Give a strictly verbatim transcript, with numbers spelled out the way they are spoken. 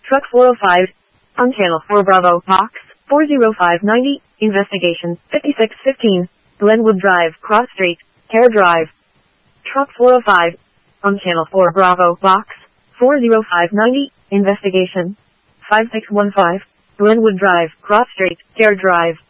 Truck four oh five. On channel four Bravo, box four oh five ninety, investigation fifty-six fifteen, Glenwood Drive, Cross Street, Care Drive. Truck four oh five. On channel four Bravo, box four oh five ninety, investigation five six one five, Glenwood Drive, Cross Street, Care Drive.